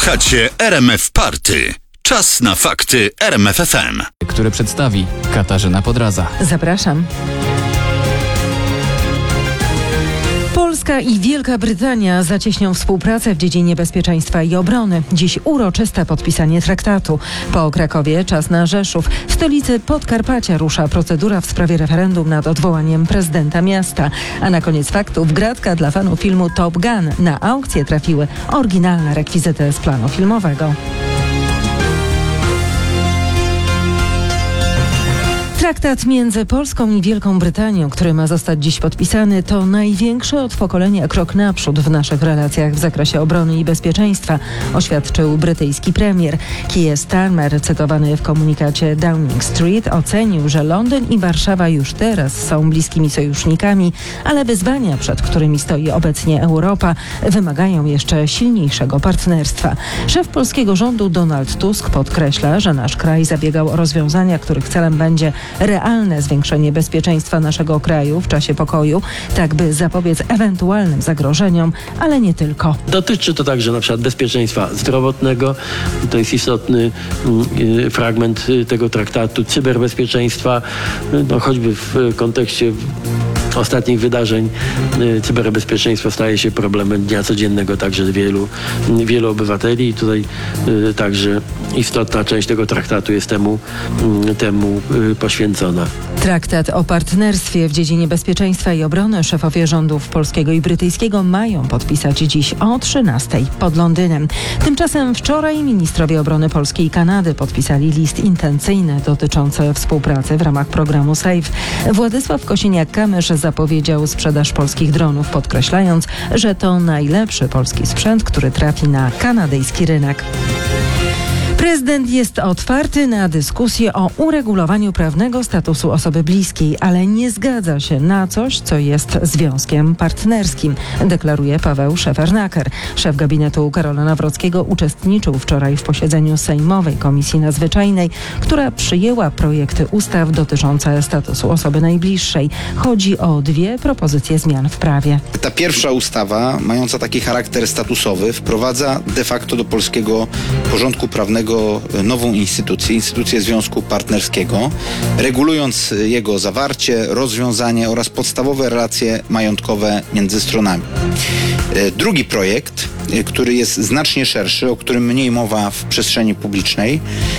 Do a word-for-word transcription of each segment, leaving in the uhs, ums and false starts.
Słuchacie R M F Party. Czas na fakty R M F F M. Które przedstawi Katarzyna Podradza. Zapraszam. Polska i Wielka Brytania zacieśnią współpracę w dziedzinie bezpieczeństwa i obrony. Dziś uroczyste podpisanie traktatu. Po Krakowie czas na Rzeszów. W stolicy Podkarpacia rusza procedura w sprawie referendum nad odwołaniem prezydenta miasta. A na koniec faktów gratka dla fanów filmu Top Gun. Na aukcję trafiły oryginalne rekwizyty z planu filmowego. Traktat między Polską i Wielką Brytanią, który ma zostać dziś podpisany, to największy od pokolenia krok naprzód w naszych relacjach w zakresie obrony i bezpieczeństwa, oświadczył brytyjski premier. Keir Starmer, cytowany w komunikacie Downing Street, ocenił, że Londyn i Warszawa już teraz są bliskimi sojusznikami, ale wyzwania, przed którymi stoi obecnie Europa, wymagają jeszcze silniejszego partnerstwa. Szef polskiego rządu Donald Tusk podkreśla, że nasz kraj zabiegał o rozwiązania, których celem będzie realne zwiększenie bezpieczeństwa naszego kraju w czasie pokoju, tak by zapobiec ewentualnym zagrożeniom, ale nie tylko. Dotyczy to także na przykład bezpieczeństwa zdrowotnego. To jest istotny y, fragment y, tego traktatu. Cyberbezpieczeństwa, y, no choćby w y, kontekście ostatnich wydarzeń y, cyberbezpieczeństwo staje się problemem dnia codziennego także wielu, y, wielu obywateli i tutaj y, także istotna część tego traktatu jest temu, y, temu y, poświęcona. Traktat o partnerstwie w dziedzinie bezpieczeństwa i obrony szefowie rządów polskiego i brytyjskiego mają podpisać dziś o trzynastej pod Londynem. Tymczasem wczoraj ministrowie obrony Polski i Kanady podpisali list intencyjny dotyczący współpracy w ramach programu SAFE. Władysław Kosiniak-Kamysz zapowiedział sprzedaż polskich dronów, podkreślając, że to najlepszy polski sprzęt, który trafi na kanadyjski rynek. Prezydent jest otwarty na dyskusję o uregulowaniu prawnego statusu osoby bliskiej, ale nie zgadza się na coś, co jest związkiem partnerskim, deklaruje Paweł Szefernaker. Szef gabinetu Karola Nawrockiego uczestniczył wczoraj w posiedzeniu Sejmowej Komisji Nadzwyczajnej, która przyjęła projekty ustaw dotyczące statusu osoby najbliższej. Chodzi o dwie propozycje zmian w prawie. Ta pierwsza ustawa, mająca taki charakter statusowy, wprowadza de facto do polskiego porządku prawnego nową instytucję, instytucję związku partnerskiego, regulując jego zawarcie, rozwiązanie oraz podstawowe relacje majątkowe między stronami. Drugi projekt, który jest znacznie szerszy, o którym mniej mowa w przestrzeni publicznej,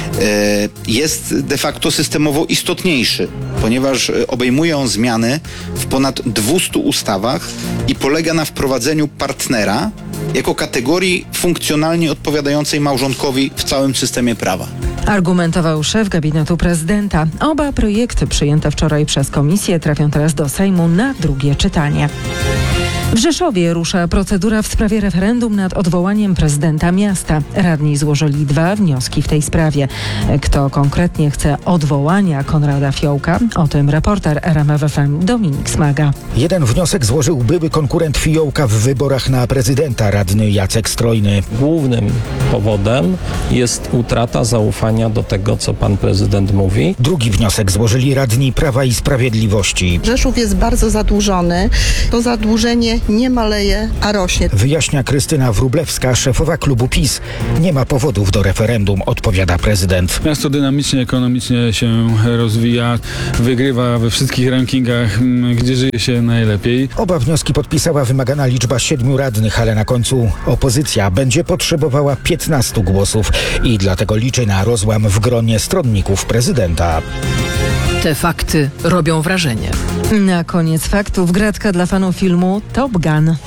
jest de facto systemowo istotniejszy, ponieważ obejmuje on zmiany w ponad dwustu ustawach i polega na wprowadzeniu partnera jako kategorii funkcjonalnie odpowiadającej małżonkowi w całym systemie prawa. Argumentował szef gabinetu prezydenta. Oba projekty przyjęte wczoraj przez komisję trafią teraz do Sejmu na drugie czytanie. W Rzeszowie rusza procedura w sprawie referendum nad odwołaniem prezydenta miasta. Radni złożyli dwa wnioski w tej sprawie. Kto konkretnie chce odwołania Konrada Fiołka? O tym reporter R M F F M Dominik Smaga. Jeden wniosek złożył były konkurent Fiołka w wyborach na prezydenta, radny Jacek Strojny. Głównym powodem jest utrata zaufania do tego, co pan prezydent mówi. Drugi wniosek złożyli radni Prawa i Sprawiedliwości. Rzeszów jest bardzo zadłużony. To zadłużenie nie maleje, a rośnie. Wyjaśnia Krystyna Wróblewska, szefowa klubu PiS. Nie ma powodów do referendum, odpowiada prezydent. Miasto dynamicznie, ekonomicznie się rozwija, wygrywa we wszystkich rankingach, gdzie żyje się najlepiej. Oba wnioski podpisała wymagana liczba siedmiu radnych, ale na końcu opozycja będzie potrzebowała piętnastu głosów i dlatego liczy na rozłam w gronie stronników prezydenta. Te fakty robią wrażenie. Na koniec faktów gratka dla fanów filmu Top Gun.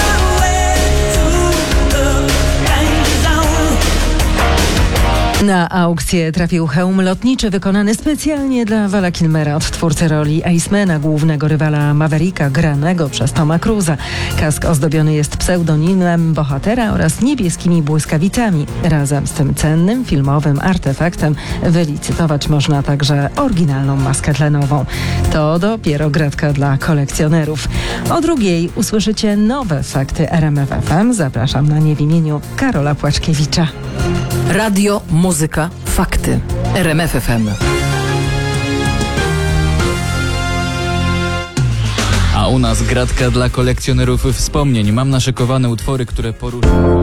Na aukcję trafił hełm lotniczy wykonany specjalnie dla Vala Kilmera od twórcy roli Icemana, głównego rywala Mavericka, granego przez Toma Cruza. Kask ozdobiony jest pseudonimem bohatera oraz niebieskimi błyskawicami. Razem z tym cennym filmowym artefaktem wylicytować można także oryginalną maskę tlenową. To dopiero gratka dla kolekcjonerów. O drugiej usłyszycie nowe fakty R M F F M. Zapraszam na nie w imieniu Karola Płaczkiewicza. Radio, muzyka, fakty. R M F F M. A u nas gratka dla kolekcjonerów wspomnień. Mam naszykowane utwory, które poruszą.